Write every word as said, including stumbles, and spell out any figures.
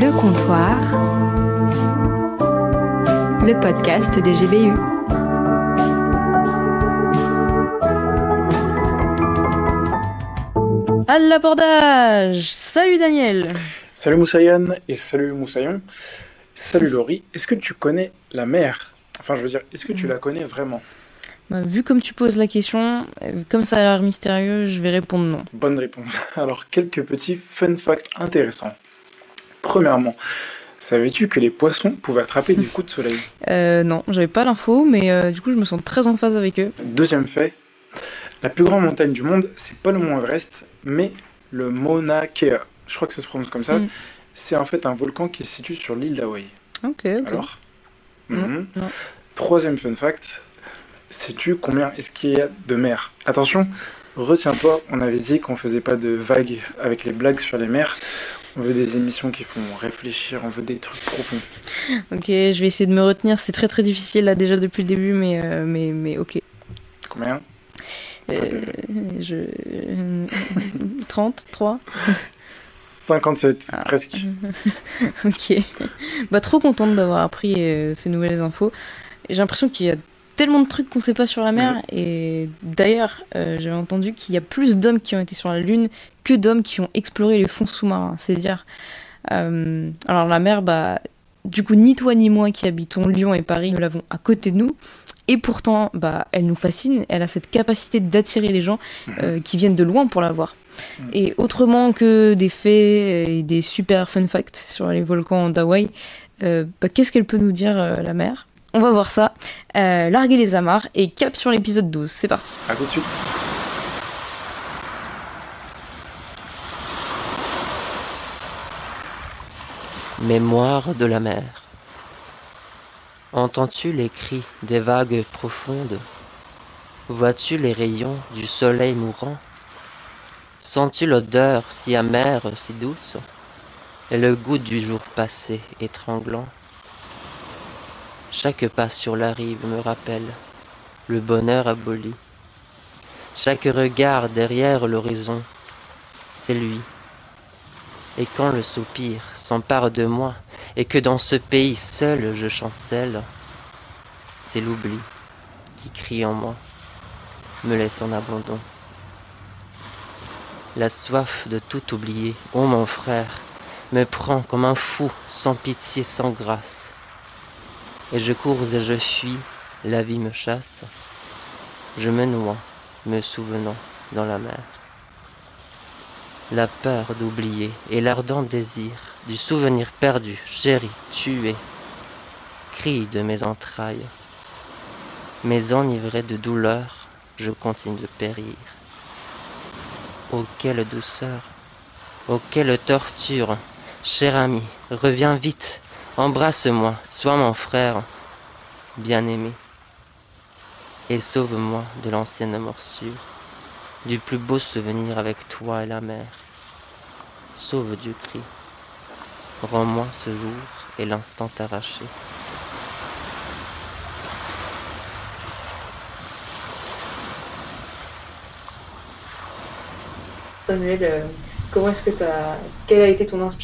Le comptoir, le podcast des G B U. À l'abordage. Salut Daniel. Salut Moussaïan et salut Moussaïon. Salut Laurie. Est-ce que tu connais la mer ? Enfin, je veux dire, est-ce que tu la connais vraiment ? Bah, vu comme tu poses la question, comme ça a l'air mystérieux, je vais répondre non. Bonne réponse. Alors, quelques petits fun facts intéressants. Premièrement, savais-tu que les poissons pouvaient attraper des coups de soleil ? Euh, non, j'avais pas l'info, mais euh, du coup, je me sens très en phase avec eux. Deuxième fait, la plus grande montagne du monde, c'est pas le mont Everest, mais le Mauna Kea. Je crois que ça se prononce comme ça. Mm. C'est en fait un volcan qui se situe sur l'île d'Hawaï. Ok, ok. Alors non, mm-hmm. non. Troisième fun fact, sais-tu combien est-ce qu'il y a de mers ? Attention, retiens-toi, on avait dit qu'on faisait pas de vagues avec les blagues sur les mers. On veut des émissions qui font réfléchir, on veut des trucs profonds. Ok, je vais essayer de me retenir, c'est très très difficile là déjà depuis le début, mais, euh, mais, mais ok. Combien ? euh, je... trente, trois cinquante-sept, ah. Presque. Ok. Bah, trop contente d'avoir appris euh, ces nouvelles infos. J'ai l'impression qu'il y a tellement de trucs qu'on sait pas sur la mer. Mmh. Et d'ailleurs, euh, j'avais entendu qu'il y a plus d'hommes qui ont été sur la Lune que d'hommes qui ont exploré les fonds sous-marins. C'est-à-dire... Euh, alors la mer, bah, du coup, ni toi ni moi qui habitons Lyon et Paris, nous l'avons à côté de nous. Et pourtant, bah, elle nous fascine. Elle a cette capacité d'attirer les gens euh, qui viennent de loin pour la voir. Mmh. Et autrement que des faits et des super fun facts sur les volcans d'Hawaï, euh, bah, qu'est-ce qu'elle peut nous dire, euh, la mer ? On va voir ça. Euh, larguez les amarres et cap sur l'épisode douze. C'est parti. À tout de suite. Mémoire de la mer. Entends-tu les cris des vagues profondes ? Vois-tu les rayons du soleil mourant ? Sens-tu l'odeur si amère, si douce ? Et le goût du jour passé étranglant ? Chaque pas sur la rive me rappelle le bonheur aboli. Chaque regard derrière l'horizon, c'est lui. Et quand le soupir s'empare de moi, et que dans ce pays seul je chancelle, c'est l'oubli qui crie en moi, me laisse en abandon. La soif de tout oublier, ô mon frère, me prend comme un fou, sans pitié, sans grâce. Et je cours et je fuis, la vie me chasse. Je me noie, me souvenant dans la mer. La peur d'oublier et l'ardent désir du souvenir perdu, chéri, tué, crie de mes entrailles. Mais enivré de douleur, je continue de périr. Oh, quelle douceur, oh, quelle torture, cher ami, reviens vite. Embrasse-moi, sois mon frère, bien-aimé, et sauve-moi de l'ancienne morsure, du plus beau souvenir avec toi et la mer. Sauve du cri, rends-moi ce jour et l'instant arraché. Samuel, euh, comment est-ce que t'as... quelle a été ton